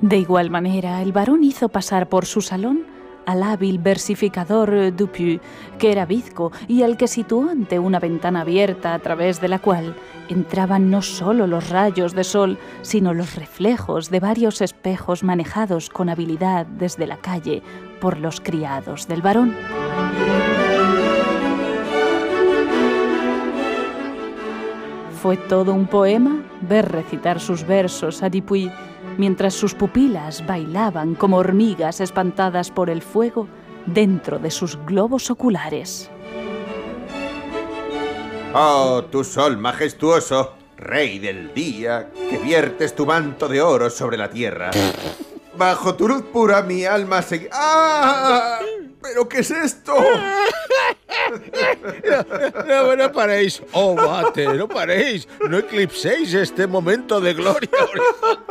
De igual manera, el barón hizo pasar por su salón al hábil versificador Dupuy, que era bizco y al que situó ante una ventana abierta a través de la cual entraban no solo los rayos de sol, sino los reflejos de varios espejos manejados con habilidad desde la calle por los criados del barón. Fue todo un poema ver recitar sus versos a Dupuy, mientras sus pupilas bailaban como hormigas espantadas por el fuego dentro de sus globos oculares. Oh, tu sol majestuoso, rey del día, que viertes tu manto de oro sobre la tierra. Bajo tu luz pura mi alma se... ¡Ah! ¿Pero qué es esto? No paréis. Oh, mate, no paréis. No eclipséis este momento de gloria.